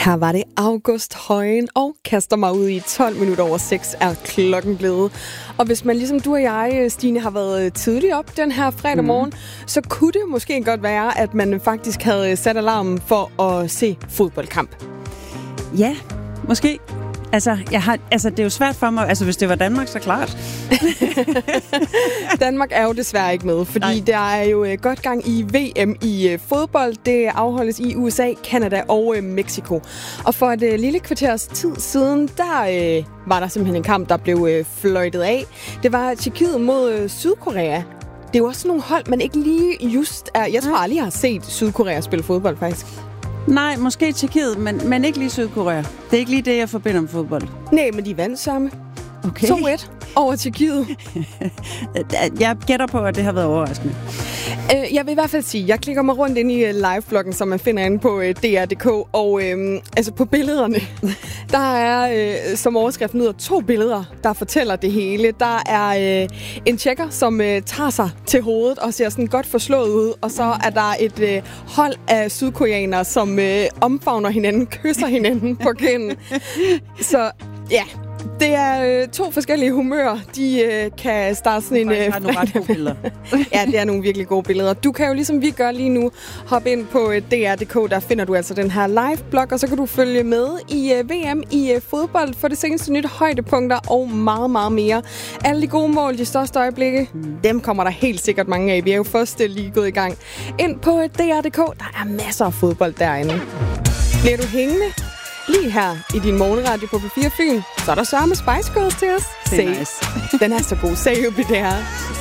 Her var det August Højen og kaster mig ud i 12 minutter over 6 er klokken blevet. Og hvis man ligesom du og jeg, Stine, har været tidligt op den her fredag morgen, så kunne det måske godt være, at man faktisk havde sat alarmen for at se fodboldkamp. Ja, måske. Altså, det er jo svært for mig. Altså, hvis det var Danmark, så klart. Danmark er jo desværre ikke med, fordi der er jo godt gang i VM i fodbold. Det afholdes i USA, Canada og Mexico. Og for et lille kvarters tid siden, der var der simpelthen en kamp, der blev fløjtet af. Det var Tjekkiet mod Sydkorea. Det er jo også nogle hold, man ikke lige just er... Jeg tror aldrig, jeg har set Sydkorea spille fodbold, faktisk. Nej, måske Tjekkiet, men ikke lige Sydkorea. Det er ikke lige det, jeg forbinder med fodbold. Nej, men de vandt sammen. Okay. 2-1 over Tjekkiet. Jeg gætter på, at det har været overraskende. Jeg vil i hvert fald sige, jeg klikker mig rundt ind i live-bloggen, som man finder inde på DR.dk, og altså på billederne, der er som overskrift lyder 2 billeder, der fortæller det hele. Der er en tjekker, som tager sig til hovedet og ser sådan godt forslået ud, og så er der et hold af sydkoreanere, som omfavner hinanden, kysser hinanden på kinden. Så ja... Det er 2 forskellige humører. De kan starte sådan en... har nogle ret gode billeder. Ja, det er nogle virkelig gode billeder. Du kan jo ligesom vi gør lige nu hoppe ind på DR.dk. Der finder du altså den her live-blog, og så kan du følge med i VM i fodbold for det seneste nyt, højdepunkter og meget, meget mere. Alle de gode mål, de største øjeblikke, dem kommer der helt sikkert mange af. Vi er jo først lige gået i gang. Ind på DR.dk. Der er masser af fodbold derinde. Bliver du hængende? Lige her i din morgenradio på P4 Fyn, så er der sørme Spice Girls til os. Det er nice. Den er så god. Say you be there.